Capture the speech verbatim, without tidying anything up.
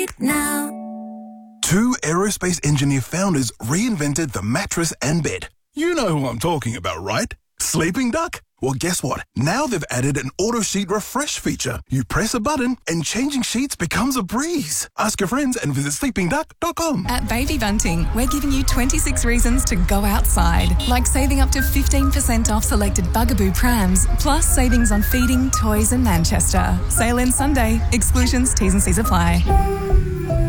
now. Two aerospace engineer founders reinvented the mattress and bed. You know who I'm talking about, right? Sleeping Duck? Well, guess what? Now they've added an auto sheet refresh feature. You press a button and changing sheets becomes a breeze. Ask your friends and visit sleeping duck dot com. At Baby Bunting, we're giving you twenty-six reasons to go outside, like saving up to fifteen percent off selected Bugaboo prams, plus savings on feeding, toys and Manchester. Sale ends Sunday. Exclusions, T's and C's apply.